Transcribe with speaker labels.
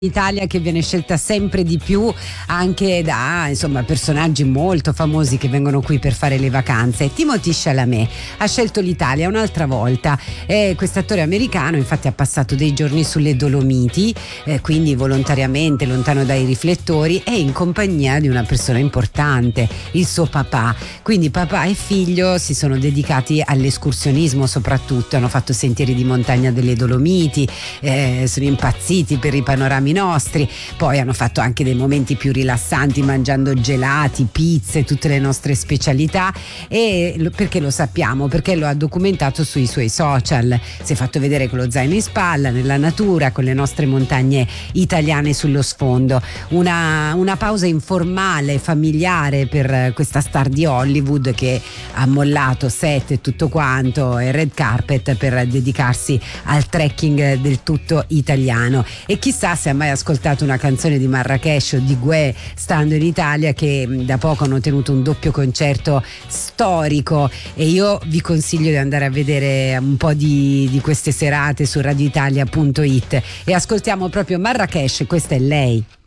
Speaker 1: Italia che viene scelta sempre di più anche da personaggi molto famosi che vengono qui per fare le vacanze. Timothée Chalamet ha scelto l'Italia un'altra volta. Quest'attore americano infatti ha passato dei giorni sulle Dolomiti, quindi volontariamente lontano dai riflettori e in compagnia di una persona importante, il suo papà. Quindi papà e figlio si sono dedicati all'escursionismo, soprattutto hanno fatto sentieri di montagna delle Dolomiti, sono impazziti per i panorami nostri, poi hanno fatto anche dei momenti più rilassanti mangiando gelati, pizze, tutte le nostre specialità. E perché lo sappiamo? Perché lo ha documentato sui suoi social, si è fatto vedere con lo zaino in spalla nella natura, con le nostre montagne italiane sullo sfondo. Una pausa informale, familiare per questa star di Hollywood che ha mollato set e tutto quanto e red carpet per dedicarsi al trekking del tutto italiano. E chissà se ha mai ascoltato una canzone di Marrakesh o di Guè stando in Italia, che da poco hanno tenuto un doppio concerto storico, e io vi consiglio di andare a vedere un po' di queste serate su radioitalia.it e ascoltiamo proprio Marrakesh. Questa è lei.